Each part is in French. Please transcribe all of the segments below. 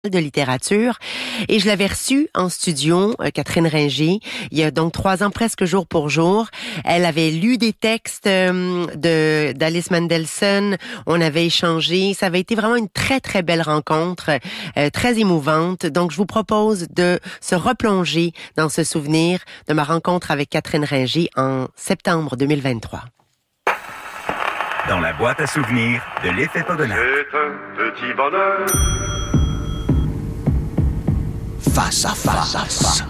de littérature et je l'avais reçue en studio, Catherine Ringer, il y a donc 3 ans presque jour pour jour. Elle avait lu des textes d'Alice Mendelssohn, on avait échangé, ça avait été vraiment une très très belle rencontre, très émouvante. Donc je vous propose de se replonger dans ce souvenir de ma rencontre avec Catherine Ringer en septembre 2023. Dans la boîte à souvenirs de l'effet Pogonat. C'est un petit bonheur. Face à face.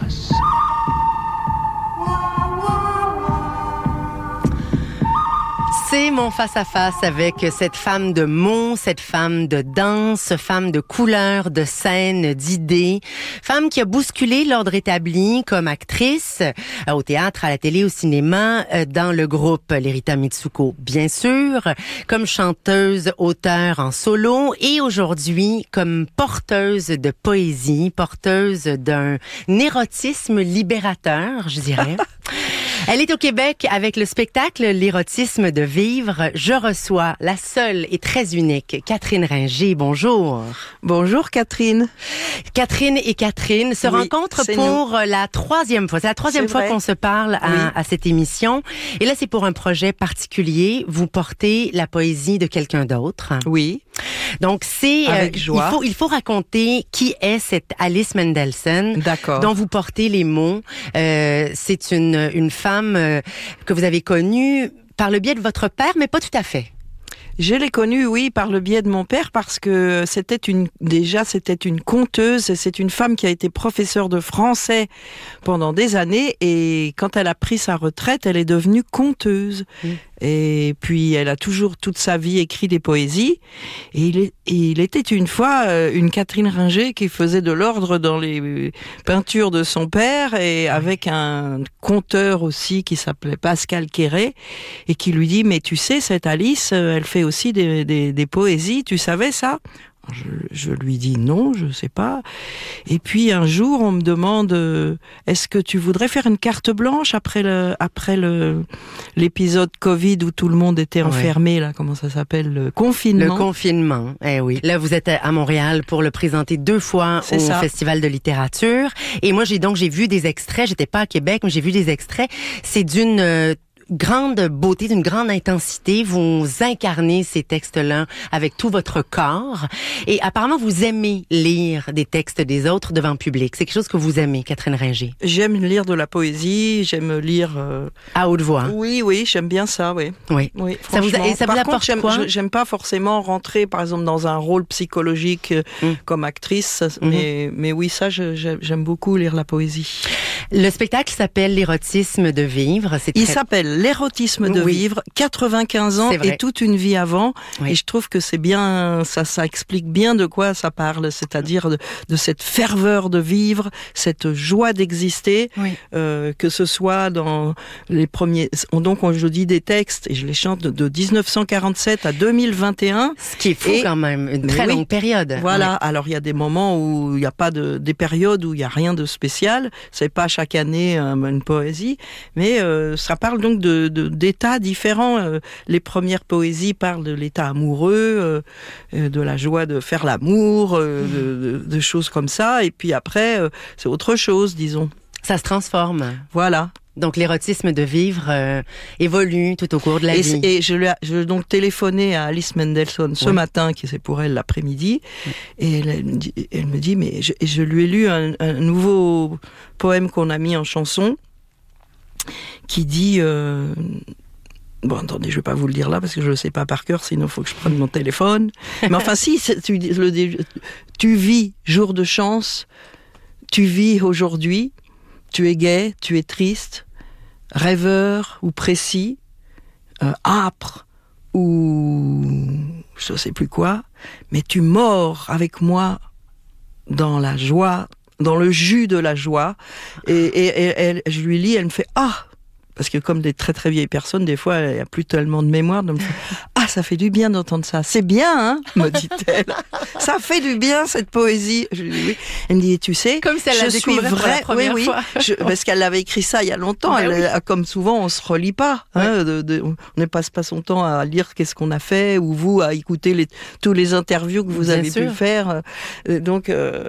C'est mon face-à-face avec cette femme de mots, cette femme de danse, femme de couleurs, de scènes, d'idées. Femme qui a bousculé l'ordre établi comme actrice, au théâtre, à la télé, au cinéma, dans le groupe Lerita Mitsuko, bien sûr, comme chanteuse, auteure en solo et aujourd'hui comme porteuse de poésie, porteuse d'un érotisme libérateur, je dirais. Elle est au Québec avec le spectacle L'érotisme de vivre. Je reçois la seule et très unique Catherine Ringer. Bonjour. Bonjour Catherine. Catherine et Catherine se rencontrent pour la 3e fois. C'est la 3e fois qu'on se parle à cette émission. Et là, c'est pour un projet particulier. Vous portez la poésie de quelqu'un d'autre. Oui. Donc c'est avec joie. Il faut raconter qui est cette Alice Mendelssohn dont vous portez les mots. C'est une femme que vous avez connue par le biais de votre père, mais pas tout à fait. Je l'ai connue, oui, par le biais de mon père, parce que c'était une conteuse, c'est une femme qui a été professeure de français pendant des années, et quand elle a pris sa retraite, elle est devenue conteuse. Et puis, elle a toujours, toute sa vie, écrit des poésies. Et il était une fois une Catherine Ringer qui faisait de l'ordre dans les peintures de son père, et avec un conteur aussi qui s'appelait Pascal Quéré, et qui lui dit « Mais tu sais, cette Alice, elle fait aussi des poésies, tu savais ça ?» Je lui dis non, je sais pas. Et puis un jour, on me demande est-ce que tu voudrais faire une carte blanche après l'épisode Covid où tout le monde était enfermé là, comment ça s'appelle, le confinement. Le confinement, oui. Là, vous êtes à Montréal pour le présenter 2 fois au Festival de littérature. Et moi, j'ai vu des extraits. J'étais pas à Québec, mais j'ai vu des extraits. C'est d'une grande beauté, d'une grande intensité. Vous incarnez ces textes-là avec tout votre corps. Et apparemment, vous aimez lire des textes des autres devant le public. C'est quelque chose que vous aimez, Catherine Ringer. J'aime lire de la poésie, j'aime lire... à haute voix. Oui, j'aime bien ça, oui. Oui. Ça vous apporte quoi? J'aime pas forcément rentrer, par exemple, dans un rôle psychologique comme actrice, mais oui, ça, j'aime beaucoup lire la poésie. Le spectacle s'appelle L'érotisme de vivre. Il s'appelle L'érotisme de vivre, 95 ans et toute une vie avant. Et je trouve que c'est bien, ça explique bien de quoi ça parle, c'est-à-dire de cette ferveur de vivre, cette joie d'exister, que ce soit dans les premiers... Donc, je dis des textes, et je les chante de 1947 à 2021. Ce qui est fou quand même, une très longue période. Voilà, alors il y a des moments où il n'y a pas des périodes où il n'y a rien de spécial, c'est pas chaque année une poésie, mais ça parle donc d'états différents. Les premières poésies parlent de l'état amoureux, de la joie de faire l'amour, de choses comme ça, et puis après, c'est autre chose, disons. Ça se transforme. Voilà. Donc l'érotisme de vivre évolue tout au cours de la vie. Et je donc téléphoné à Alice Mendelssohn ce matin, qui c'est pour elle l'après-midi, et elle me dit mais je lui ai lu un nouveau poème qu'on a mis en chanson, qui dit bon, attendez, je vais pas vous le dire là parce que je le sais pas par cœur, sinon il faut que je prenne mon téléphone. Mais enfin si, tu vis jour de chance, tu vis aujourd'hui. Tu es gai, tu es triste, rêveur ou précis, âpre ou je sais plus quoi, mais tu mords avec moi dans la joie, dans le jus de la joie. Et je lui lis, elle me fait « Ah !» Parce que comme des très très vieilles personnes, des fois, il n'y a plus tellement de mémoire. Donc, « Ah, ça fait du bien d'entendre ça. C'est bien, hein, me dit-elle. Ça fait du bien, cette poésie. Je lui dis oui. Elle me dit, tu sais, comme si elle je la suis découvrait pour la vraie. première Oui, fois. parce qu'elle avait écrit ça il y a longtemps. Ben Elle, comme souvent, on se relit pas. Hein, on ne passe pas son temps à lire qu'est-ce qu'on a fait, ou vous à écouter tous les interviews que vous Bien avez sûr. pu faire. Donc,